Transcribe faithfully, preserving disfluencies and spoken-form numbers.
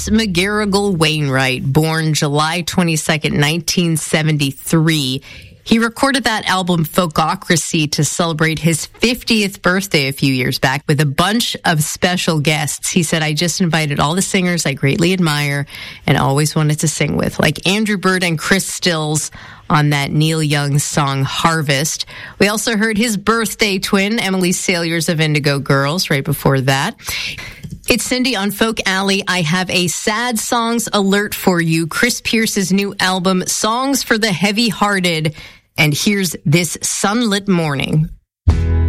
Chris McGarrigle Wainwright, born July twenty-second, nineteen seventy-three. He recorded that album Folkocracy to celebrate his fiftieth birthday a few years back with a bunch of special guests. He said, I just invited all the singers I greatly admire and always wanted to sing with, like Andrew Bird and Chris Stills on that Neil Young song Harvest. We also heard his birthday twin, Emily Saliers of Indigo Girls, right before that. It's Cindy on Folk Alley. I have a sad songs alert for you. Chris Pierce's new album, Songs for the Heavy-Hearted. And here's This Sunlit Morning.